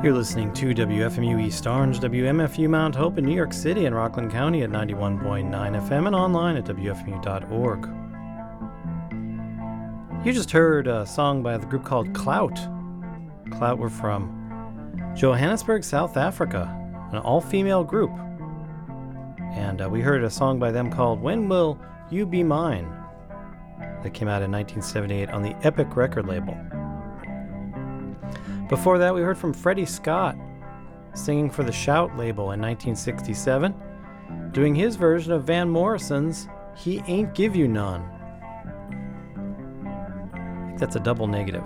You're listening to WFMU East Orange, WMFU Mount Hope in New York City and Rockland County at 91.9 FM and online at WFMU.org. You just heard a song by the group called Clout. Clout were from Johannesburg, South Africa, an all-female group. And we heard a song by them called When Will You Be Mine? That came out in 1978 on the Epic record label. Before that, we heard from Freddie Scott, singing for the Shout label in 1967, doing his version of Van Morrison's He Ain't Give You None. I think that's a double negative.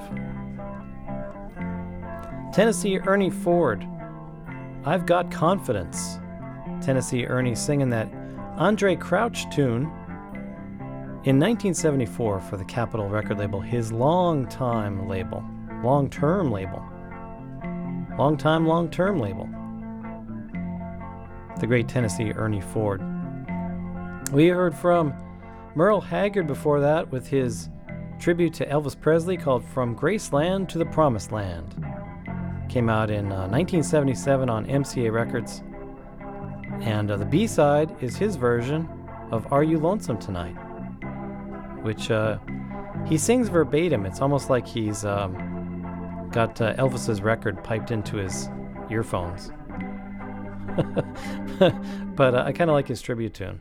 Tennessee Ernie Ford, I've Got Confidence. Tennessee Ernie singing that Andre Crouch tune in 1974 for the Capitol record label, his long-term label. Long-term label. The great Tennessee Ernie Ford. We heard from Merle Haggard before that with his tribute to Elvis Presley called From Graceland to the Promised Land. Came out in 1977 on MCA Records. And the B-side is his version of Are You Lonesome Tonight? Which he sings verbatim. It's almost like he's got Elvis's record piped into his earphones. But I kind of like his tribute tune.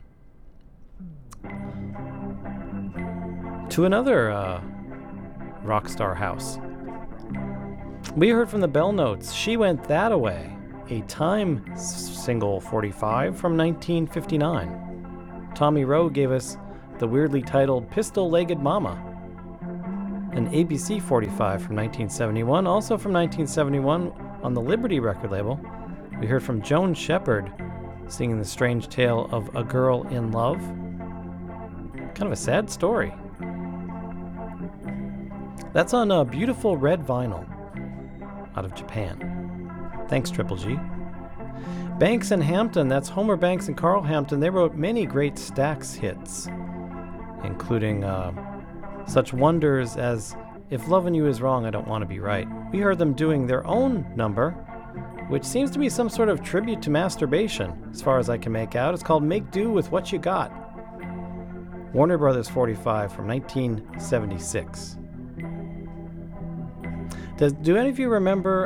To another rock star house. We heard from the Bell Notes, She Went That Away, a Time single 45 from 1959. Tommy Rowe gave us the weirdly titled Pistol-Legged Mama, an ABC 45 from 1971, also from 1971 on the Liberty record label. We heard from Joan Shepard singing the strange tale of a girl in love. Kind of a sad story. That's on a beautiful red vinyl out of Japan. Thanks, Triple G. Banks and Hampton, that's Homer Banks and Carl Hampton. They wrote many great Stax hits, including such wonders as If Lovin' You Is Wrong, I Don't Want to Be Right. We heard them doing their own number, which seems to be some sort of tribute to masturbation, as far as I can make out. It's called Make Do With What You Got. Warner Brothers 45 from 1976. Do any of you remember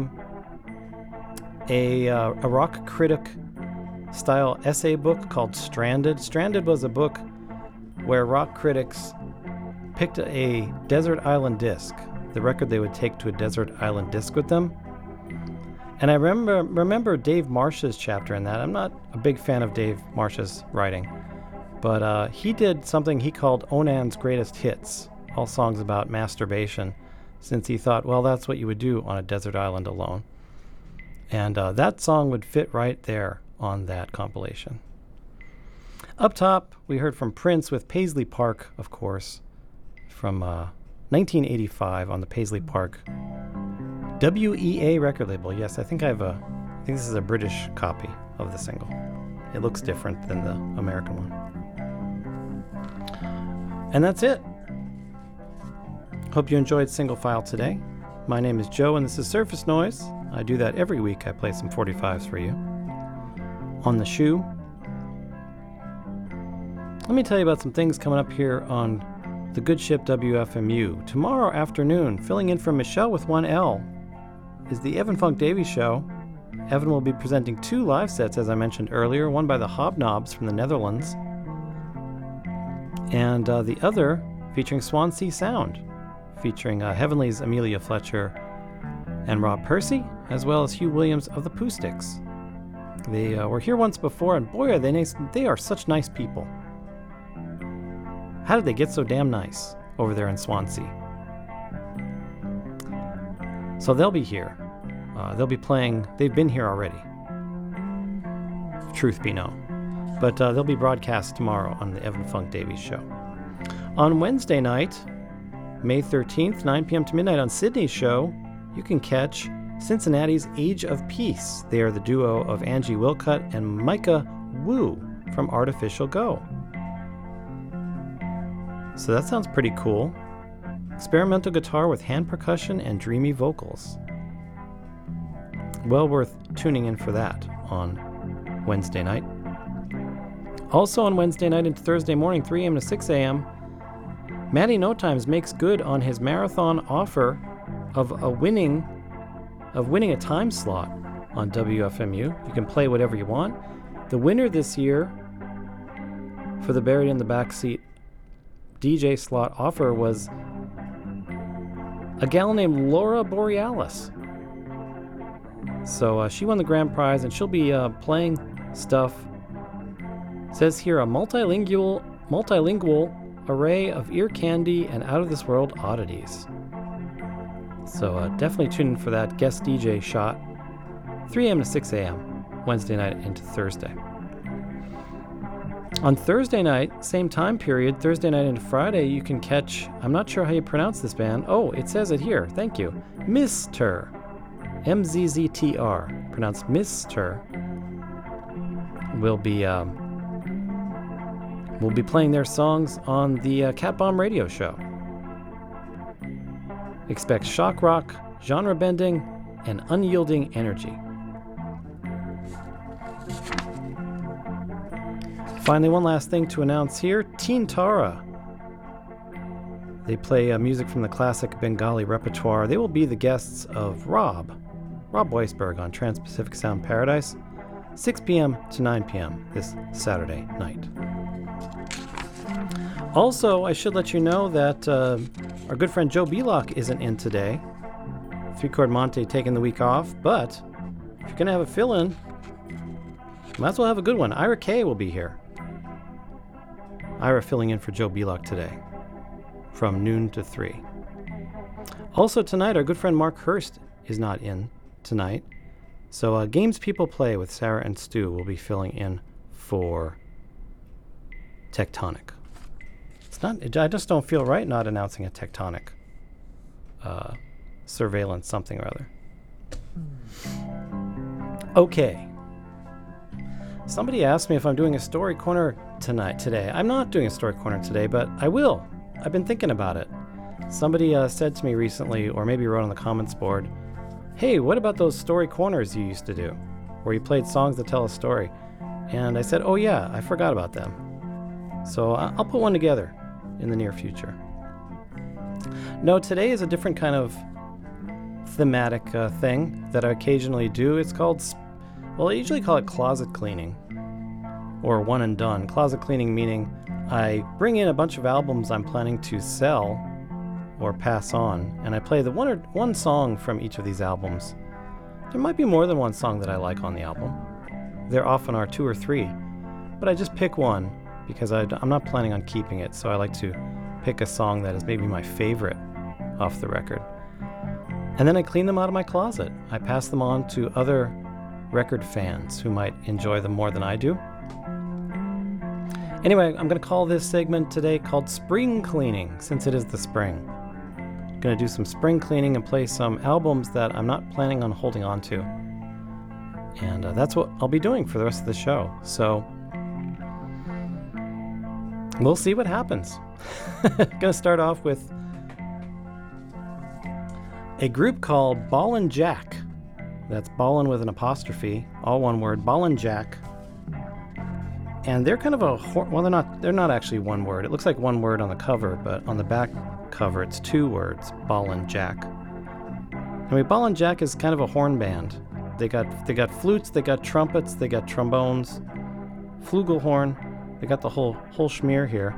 a rock critic style essay book called Stranded? Stranded was a book where rock critics picked a desert island disc, the record they would take to a desert island disc with them. And I remember Dave Marsh's chapter in that. I'm not a big fan of Dave Marsh's writing, but he did something he called Onan's Greatest Hits, all songs about masturbation, since he thought, well, that's what you would do on a desert island alone. And that song would fit right there on that compilation. Up top, we heard from Prince with Paisley Park, of course, from 1985 on the Paisley Park WEA record label. Yes, I think this is a British copy of the single. It looks different than the American one. And that's it. Hope you enjoyed Single File today. My name is Joe, and this is Surface Noise. I do that every week. I play some 45s for you. On the shoe. Let me tell you about some things coming up here on the good ship WFMU. Tomorrow afternoon, filling in for Michelle with 1L, is the Evan Funk Davies Show. Evan will be presenting 2 live sets, as I mentioned earlier, one by the Hobnobs from the Netherlands, and the other featuring Swansea Sound, featuring Heavenly's Amelia Fletcher and Rob Percy, as well as Hugh Williams of the Pooh Sticks. They were here once before, and boy, are they nice. They are such nice people. How did they get so damn nice over there in Swansea? So they'll be here. They'll be playing. They've been here already, truth be known. But they'll be broadcast tomorrow on the Evan Funk Davies Show. On Wednesday night, May 13th, 9 p.m. to midnight on Sydney's show, you can catch Cincinnati's Age of Peace. They are the duo of Angie Wilcutt and Micah Wu from Artificial Go. So that sounds pretty cool. Experimental guitar with hand percussion and dreamy vocals. Well worth tuning in for that on Wednesday night. Also on Wednesday night into Thursday morning, 3 a.m. to 6 a.m., Matty No Times makes good on his marathon offer of winning a time slot on WFMU. You can play whatever you want. The winner this year for the Buried in the Backseat DJ slot offer was a gal named Laura Borealis. So she won the grand prize, and she'll be playing stuff. It says here a multilingual array of ear candy and out-of-this-world oddities. So definitely tune in for that guest DJ shot, 3 a.m. to 6 a.m., Wednesday night into Thursday. On Thursday night, same time period, Thursday night into Friday, you can catch, I'm not sure how you pronounce this band. Oh, it says it here. Thank you. Mzztr. M-Z-Z-T-R. Pronounced Mzztr. Will be playing their songs on the Cat Bomb radio show. Expect shock rock, genre bending, and unyielding energy. Finally, one last thing to announce here. Teen Tara. They play music from the classic Bengali repertoire. They will be the guests of Rob Weisberg on Trans-Pacific Sound Paradise, 6 p.m. to 9 p.m. this Saturday night. Also, I should let you know that our good friend Joe Belock isn't in today. Three Chord Monte taking the week off, but if you're going to have a fill-in, might as well have a good one. Ira K will be here. Ira filling in for Joe Belock today from noon to 3. Also tonight, our good friend Mark Hurst is not in tonight. So Games People Play with Sarah and Stu will be filling in for Tectonic. I just don't feel right not announcing a Tectonic surveillance something or other. Okay. Somebody asked me if I'm doing a story corner today. I'm not doing a story corner today, but I will. I've been thinking about it. Somebody said to me recently, or maybe wrote on the comments board, hey, what about those story corners you used to do, where you played songs that tell a story? And I said, oh yeah, I forgot about them. So I'll put one together in the near future. No, today is a different kind of thematic thing that I occasionally do. It's called, I usually call it closet cleaning, or one and done. Closet cleaning meaning I bring in a bunch of albums I'm planning to sell or pass on, and I play the one song from each of these albums. There might be more than one song that I like on the album. There often are 2 or 3, but I just pick one because I'm not planning on keeping it, so I like to pick a song that is maybe my favorite off the record. And then I clean them out of my closet. I pass them on to other record fans who might enjoy them more than I do. Anyway, I'm going to call this segment today called Spring Cleaning, since it is the spring. I'm going to do some spring cleaning and play some albums that I'm not planning on holding on to. And that's what I'll be doing for the rest of the show. So we'll see what happens. Going to start off with a group called Ballin' Jack. That's Ballin' with an apostrophe, all one word, Ballin' Jack. And they're kind of they're not actually one word. It looks like one word on the cover, but on the back cover it's 2 words, Ballin' Jack. Anyway, Ballin' Jack is kind of a horn band. They got flutes, they got trumpets, they got trombones, flugelhorn. They got the whole schmear here.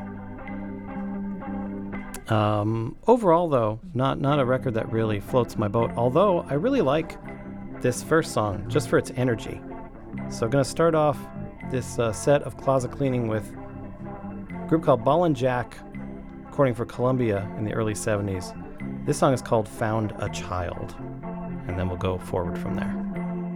Overall, though, not a record that really floats my boat, although I really like this first song just for its energy. So I'm going to start off this set of closet cleaning with a group called Ballin' Jack, recording for Columbia in the early 70s. This song is called Found a Child, and then we'll go forward from there.